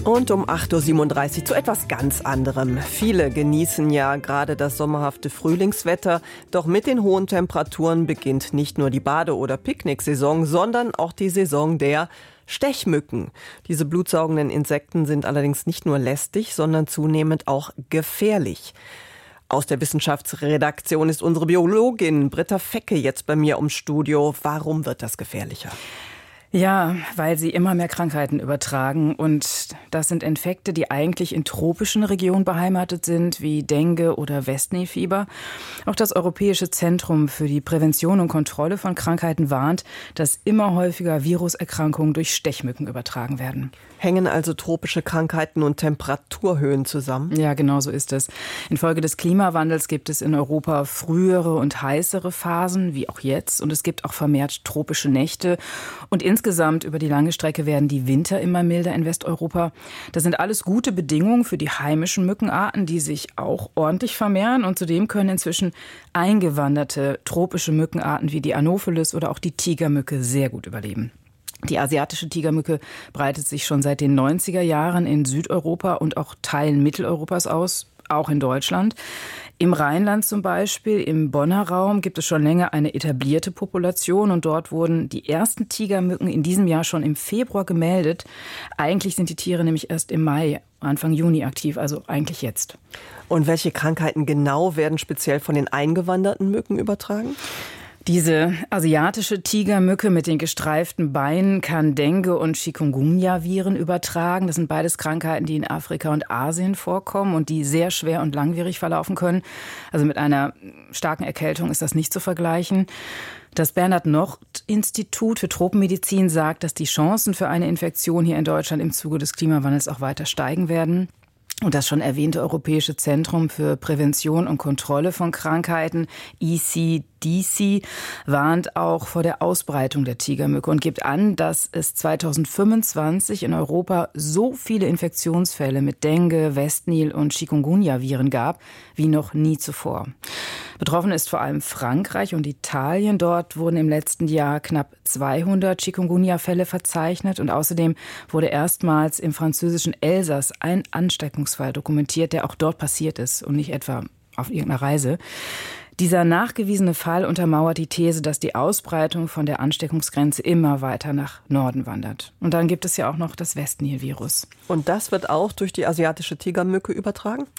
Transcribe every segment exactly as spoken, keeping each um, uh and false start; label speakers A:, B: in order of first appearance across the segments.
A: Und um acht Uhr siebenunddreißig zu etwas ganz anderem. Viele genießen ja gerade das sommerhafte Frühlingswetter. Doch mit den hohen Temperaturen beginnt nicht nur die Bade- oder Picknicksaison, sondern auch die Saison der Stechmücken. Diese blutsaugenden Insekten sind allerdings nicht nur lästig, sondern zunehmend auch gefährlich. Aus der Wissenschaftsredaktion ist unsere Biologin Britta Fecke jetzt bei mir im Studio. Warum wird das gefährlicher?
B: Ja, weil sie immer mehr Krankheiten übertragen. Und das sind Infekte, die eigentlich in tropischen Regionen beheimatet sind, wie Dengue oder Westnilfieber. Auch das Europäische Zentrum für die Prävention und Kontrolle von Krankheiten warnt, dass immer häufiger Viruserkrankungen durch Stechmücken übertragen werden.
A: Hängen also tropische Krankheiten und Temperaturhöhen zusammen?
B: Ja, genau so ist es. Infolge des Klimawandels gibt es in Europa frühere und heißere Phasen, wie auch jetzt. Und es gibt auch vermehrt tropische Nächte. Und insgesamt über die lange Strecke werden die Winter immer milder in Westeuropa. Das sind alles gute Bedingungen für die heimischen Mückenarten, die sich auch ordentlich vermehren. Und zudem können inzwischen eingewanderte tropische Mückenarten wie die Anopheles oder auch die Tigermücke sehr gut überleben. Die asiatische Tigermücke breitet sich schon seit den neunziger Jahren in Südeuropa und auch Teilen Mitteleuropas aus, auch in Deutschland. Im Rheinland zum Beispiel, im Bonner Raum, gibt es schon länger eine etablierte Population und dort wurden die ersten Tigermücken in diesem Jahr schon im Februar gemeldet. Eigentlich sind die Tiere nämlich erst im Mai, Anfang Juni aktiv, also eigentlich jetzt.
A: Und welche Krankheiten genau werden speziell von den eingewanderten Mücken übertragen?
B: Diese asiatische Tigermücke mit den gestreiften Beinen kann Dengue- und Chikungunya-Viren übertragen. Das sind beides Krankheiten, die in Afrika und Asien vorkommen und die sehr schwer und langwierig verlaufen können. Also mit einer starken Erkältung ist das nicht zu vergleichen. Das Bernhard-Nocht-Institut für Tropenmedizin sagt, dass die Chancen für eine Infektion hier in Deutschland im Zuge des Klimawandels auch weiter steigen werden. Und das schon erwähnte Europäische Zentrum für Prävention und Kontrolle von Krankheiten, E C D C, warnt auch vor der Ausbreitung der Tigermücke und gibt an, dass es zweitausendfünfundzwanzig in Europa so viele Infektionsfälle mit Dengue, Westnil und Chikungunya-Viren gab wie noch nie zuvor. Betroffen ist vor allem Frankreich und Italien. Dort wurden im letzten Jahr knapp zweihundert Chikungunya-Fälle verzeichnet. Und außerdem wurde erstmals im französischen Elsass ein Ansteckungsfall dokumentiert, der auch dort passiert ist und nicht etwa auf irgendeiner Reise. Dieser nachgewiesene Fall untermauert die These, dass die Ausbreitung von der Ansteckungsgrenze immer weiter nach Norden wandert. Und dann gibt es ja auch noch das Westnil-Virus.
A: Und das wird auch durch die asiatische Tigermücke übertragen?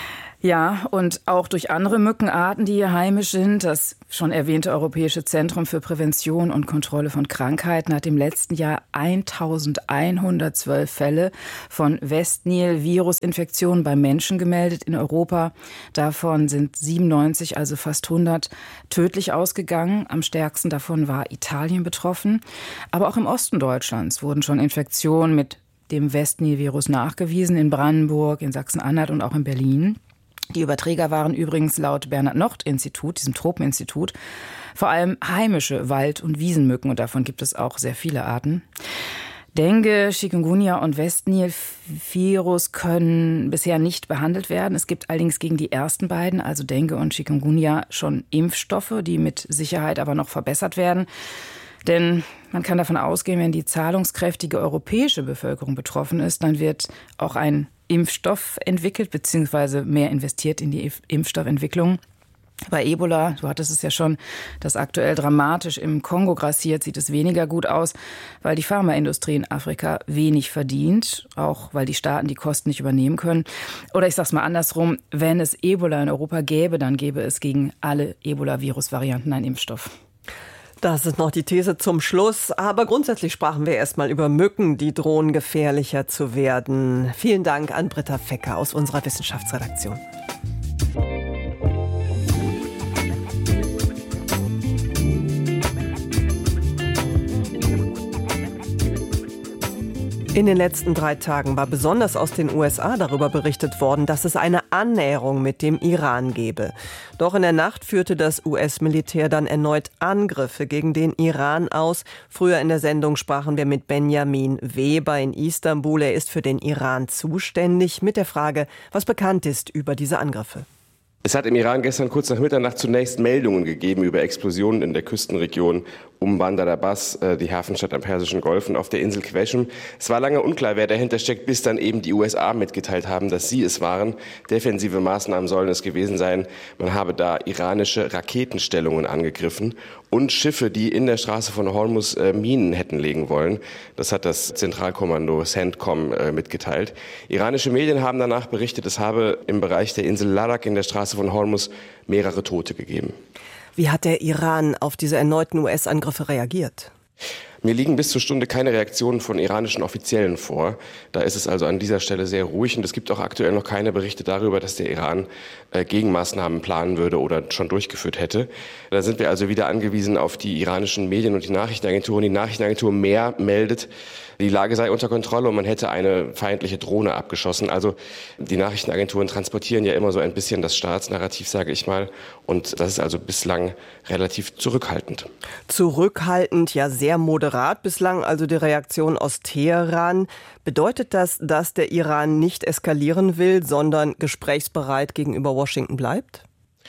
B: Ja, und auch durch andere Mückenarten, die hier heimisch sind. Das schon erwähnte Europäische Zentrum für Prävention und Kontrolle von Krankheiten hat im letzten Jahr eintausendeinhundertzwölf Fälle von Westnil-Virusinfektionen bei Menschen gemeldet in Europa. Davon sind siebenundneunzig, also fast hundert, tödlich ausgegangen. Am stärksten davon war Italien betroffen. Aber auch im Osten Deutschlands wurden schon Infektionen mit dem Westnil-Virus nachgewiesen, in Brandenburg, in Sachsen-Anhalt und auch in Berlin. Die Überträger waren übrigens laut Bernhard-Nocht-Institut, diesem Tropeninstitut, vor allem heimische Wald- und Wiesenmücken. Und davon gibt es auch sehr viele Arten. Dengue, Chikungunya und Westnil-Virus können bisher nicht behandelt werden. Es gibt allerdings gegen die ersten beiden, also Dengue und Chikungunya, schon Impfstoffe, die mit Sicherheit aber noch verbessert werden. Denn man kann davon ausgehen, wenn die zahlungskräftige europäische Bevölkerung betroffen ist, dann wird auch ein Impfstoff entwickelt, beziehungsweise mehr investiert in die Impfstoffentwicklung. Bei Ebola, du hattest es ja schon, das aktuell dramatisch im Kongo grassiert, sieht es weniger gut aus, weil die Pharmaindustrie in Afrika wenig verdient, auch weil die Staaten die Kosten nicht übernehmen können. Oder ich sag's mal andersrum, wenn es Ebola in Europa gäbe, dann gäbe es gegen alle Ebola-Virus-Varianten einen Impfstoff.
A: Das ist noch die These zum Schluss. Aber grundsätzlich sprachen wir erstmal über Mücken, die drohen gefährlicher zu werden. Vielen Dank an Britta Fecke aus unserer Wissenschaftsredaktion. In den letzten drei Tagen war besonders aus den U S A darüber berichtet worden, dass es eine Annäherung mit dem Iran gebe. Doch in der Nacht führte das U S-Militär dann erneut Angriffe gegen den Iran aus. Früher in der Sendung sprachen wir mit Benjamin Weber in Istanbul. Er ist für den Iran zuständig, mit der Frage, was bekannt ist über diese Angriffe.
C: Es hat im Iran gestern kurz nach Mitternacht zunächst Meldungen gegeben über Explosionen in der Küstenregion um Bandar Abbas, die Hafenstadt am Persischen Golf und auf der Insel Qeshm. Es war lange unklar, wer dahinter steckt, bis dann eben die U S A mitgeteilt haben, dass sie es waren. Defensive Maßnahmen sollen es gewesen sein. Man habe da iranische Raketenstellungen angegriffen und Schiffe, die in der Straße von Hormuz äh, Minen hätten legen wollen. Das hat das Zentralkommando CENTCOM äh, mitgeteilt. Iranische Medien haben danach berichtet, es habe im Bereich der Insel Larak in der Straße von Hormuz mehrere Tote gegeben.
A: Wie hat der Iran auf diese erneuten U S-Angriffe reagiert?
C: Mir liegen bis zur Stunde keine Reaktionen von iranischen Offiziellen vor. Da ist es also an dieser Stelle sehr ruhig. Und es gibt auch aktuell noch keine Berichte darüber, dass der Iran äh, Gegenmaßnahmen planen würde oder schon durchgeführt hätte. Da sind wir also wieder angewiesen auf die iranischen Medien und die Nachrichtenagenturen. Die Nachrichtenagentur Mehr meldet, die Lage sei unter Kontrolle und man hätte eine feindliche Drohne abgeschossen. Also die Nachrichtenagenturen transportieren ja immer so ein bisschen das Staatsnarrativ, sage ich mal. Und das ist also bislang relativ zurückhaltend.
A: Zurückhaltend, ja sehr moderat bislang, also die Reaktion aus Teheran. Bedeutet das, dass der Iran nicht eskalieren will, sondern gesprächsbereit gegenüber Washington bleibt?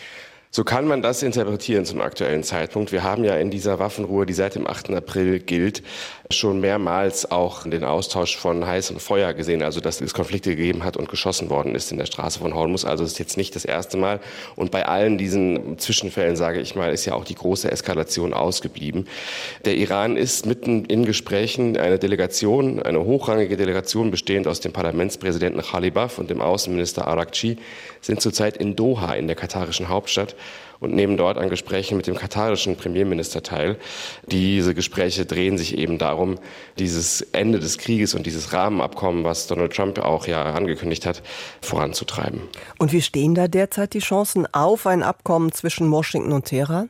C: So kann man das interpretieren zum aktuellen Zeitpunkt. Wir haben ja in dieser Waffenruhe, die seit dem achten April gilt, schon mehrmals auch den Austausch von heißem Feuer gesehen, also dass es Konflikte gegeben hat und geschossen worden ist in der Straße von Hormuz. Also es ist jetzt nicht das erste Mal. Und bei allen diesen Zwischenfällen, sage ich mal, ist ja auch die große Eskalation ausgeblieben. Der Iran ist mitten in Gesprächen. Eine Delegation, eine hochrangige Delegation bestehend aus dem Parlamentspräsidenten Ghalibaf und dem Außenminister Araghchi sind zurzeit in Doha in der katarischen Hauptstadt und nehmen dort an Gesprächen mit dem katarischen Premierminister teil. Diese Gespräche drehen sich eben darum, dieses Ende des Krieges und dieses Rahmenabkommen, was Donald Trump auch ja angekündigt hat, voranzutreiben.
A: Und wie stehen da derzeit die Chancen auf ein Abkommen zwischen Washington und Teheran?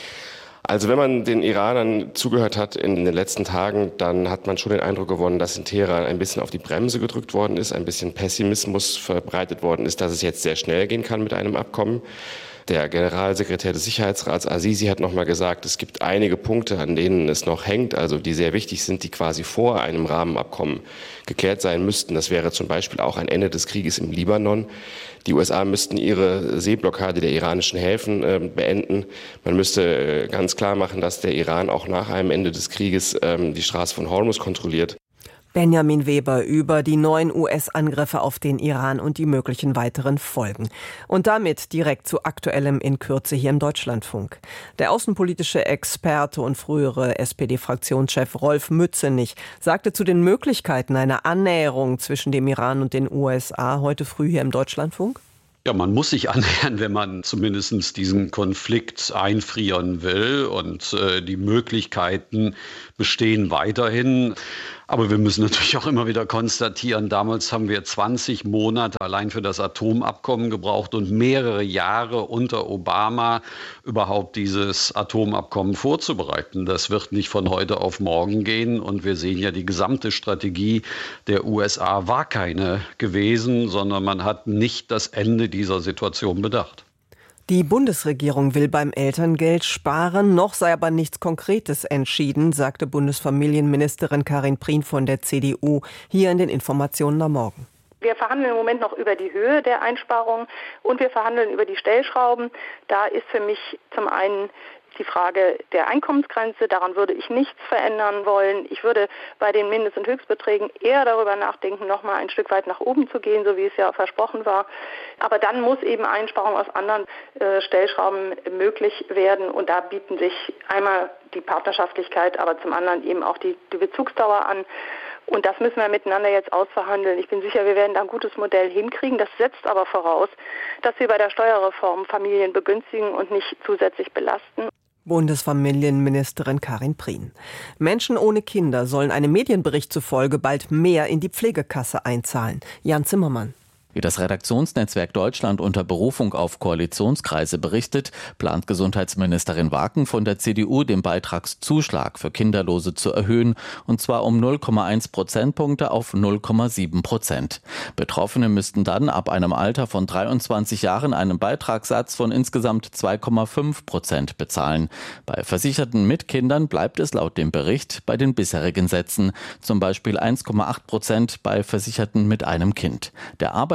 C: Also wenn man den Iranern zugehört hat in den letzten Tagen, dann hat man schon den Eindruck gewonnen, dass in Teheran ein bisschen auf die Bremse gedrückt worden ist, ein bisschen Pessimismus verbreitet worden ist, dass es jetzt sehr schnell gehen kann mit einem Abkommen. Der Generalsekretär des Sicherheitsrats Azizi hat noch mal gesagt, es gibt einige Punkte, an denen es noch hängt, also die sehr wichtig sind, die quasi vor einem Rahmenabkommen geklärt sein müssten. Das wäre zum Beispiel auch ein Ende des Krieges im Libanon. Die U S A müssten ihre Seeblockade der iranischen Häfen äh, beenden. Man müsste äh, ganz klar machen, dass der Iran auch nach einem Ende des Krieges äh, die Straße von Hormuz kontrolliert.
A: Benjamin Weber über die neuen U S-Angriffe auf den Iran und die möglichen weiteren Folgen. Und damit direkt zu Aktuellem in Kürze hier im Deutschlandfunk. Der außenpolitische Experte und frühere S P D-Fraktionschef Rolf Mützenich sagte zu den Möglichkeiten einer Annäherung zwischen dem Iran und den U S A heute früh hier im Deutschlandfunk.
D: Ja, man muss sich annähern, wenn man zumindest diesen Konflikt einfrieren will. Und äh, die Möglichkeiten bestehen weiterhin. Aber wir müssen natürlich auch immer wieder konstatieren, damals haben wir zwanzig Monate allein für das Atomabkommen gebraucht und mehrere Jahre unter Obama überhaupt dieses Atomabkommen vorzubereiten. Das wird nicht von heute auf morgen gehen. Und wir sehen ja, die gesamte Strategie der U S A war keine gewesen, sondern man hat nicht das Ende dieser Situation bedacht.
A: Die Bundesregierung will beim Elterngeld sparen, noch sei aber nichts Konkretes entschieden, sagte Bundesfamilienministerin Karin Prien von der C D U hier in den Informationen am Morgen.
E: Wir verhandeln im Moment noch über die Höhe der Einsparungen und wir verhandeln über die Stellschrauben. Da ist für mich zum einen die Frage der Einkommensgrenze, daran würde ich nichts verändern wollen. Ich würde bei den Mindest- und Höchstbeträgen eher darüber nachdenken, noch mal ein Stück weit nach oben zu gehen, so wie es ja versprochen war. Aber dann muss eben Einsparung aus anderen äh, Stellschrauben möglich werden. Und da bieten sich einmal die Partnerschaftlichkeit, aber zum anderen eben auch die, die Bezugsdauer an. Und das müssen wir miteinander jetzt ausverhandeln. Ich bin sicher, wir werden da ein gutes Modell hinkriegen. Das setzt aber voraus, dass wir bei der Steuerreform Familien begünstigen und nicht zusätzlich belasten.
A: Bundesfamilienministerin Karin Prien. Menschen ohne Kinder sollen einem Medienbericht zufolge bald mehr in die Pflegekasse einzahlen. Jan Zimmermann.
F: Wie das Redaktionsnetzwerk Deutschland unter Berufung auf Koalitionskreise berichtet, plant Gesundheitsministerin Waken von der C D U, den Beitragszuschlag für Kinderlose zu erhöhen, und zwar um null Komma eins Prozentpunkte auf null Komma sieben Prozent. Betroffene müssten dann ab einem Alter von dreiundzwanzig Jahren einen Beitragssatz von insgesamt zwei Komma fünf Prozent bezahlen. Bei Versicherten mit Kindern bleibt es laut dem Bericht bei den bisherigen Sätzen, zum Beispiel eins Komma acht Prozent bei Versicherten mit einem Kind. Der Arbeits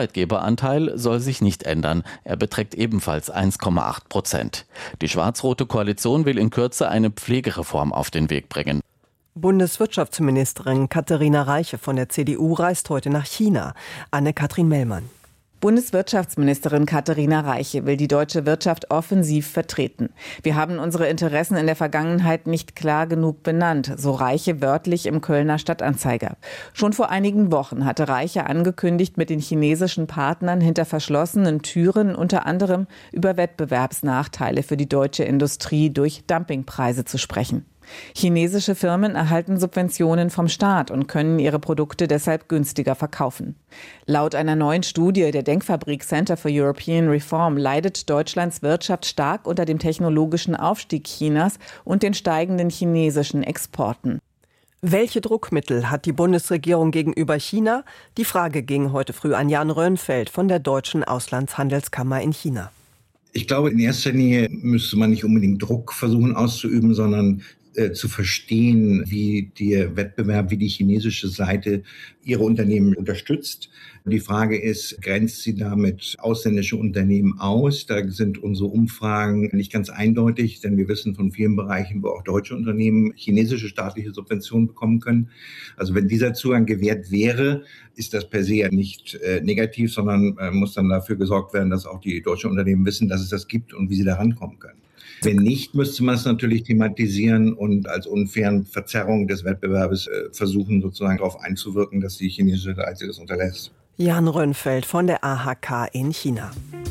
F: Arbeitgeberanteil soll sich nicht ändern. Er beträgt ebenfalls eins Komma acht Prozent. Die schwarz-rote Koalition will in Kürze eine Pflegereform auf den Weg bringen.
A: Bundeswirtschaftsministerin Katharina Reiche von der C D U reist heute nach China. Anne-Kathrin Mellmann.
B: Bundeswirtschaftsministerin Katharina Reiche will die deutsche Wirtschaft offensiv vertreten. Wir haben unsere Interessen in der Vergangenheit nicht klar genug benannt, so Reiche wörtlich im Kölner Stadtanzeiger. Schon vor einigen Wochen hatte Reiche angekündigt, mit den chinesischen Partnern hinter verschlossenen Türen unter anderem über Wettbewerbsnachteile für die deutsche Industrie durch Dumpingpreise zu sprechen. Chinesische Firmen erhalten Subventionen vom Staat und können ihre Produkte deshalb günstiger verkaufen. Laut einer neuen Studie der Denkfabrik Center for European Reform leidet Deutschlands Wirtschaft stark unter dem technologischen Aufstieg Chinas und den steigenden chinesischen Exporten.
A: Welche Druckmittel hat die Bundesregierung gegenüber China? Die Frage ging heute früh an Jan Röhnfeld von der Deutschen Auslandshandelskammer in China.
G: Ich glaube, in erster Linie müsste man nicht unbedingt Druck versuchen auszuüben, sondern äh, zu verstehen, wie der Wettbewerb, wie die chinesische Seite ihre Unternehmen unterstützt. Die Frage ist, grenzt sie damit ausländische Unternehmen aus? Da sind unsere Umfragen nicht ganz eindeutig, denn wir wissen von vielen Bereichen, wo auch deutsche Unternehmen chinesische staatliche Subventionen bekommen können. Also wenn dieser Zugang gewährt wäre, ist das per se ja nicht äh, negativ, sondern äh, muss dann dafür gesorgt werden, dass auch die deutschen Unternehmen wissen, dass es das gibt und wie sie da rankommen können. Wenn nicht, müsste man es natürlich thematisieren und als unfairen Verzerrung des Wettbewerbs äh, versuchen, sozusagen darauf einzuwirken, dass die chinesische Seite das unterlässt.
A: Jan Röhnfeld von der A H K in China.